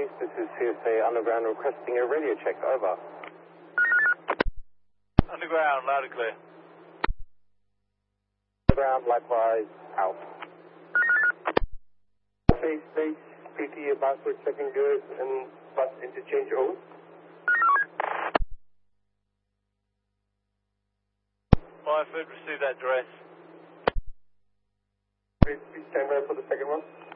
East, this is CSA Underground requesting a radio check, over. Underground, loud and clear. Underground, likewise, out. Space, PT about for checking goods and bus interchange over. Byford, receive that address. Please stand by for the second one.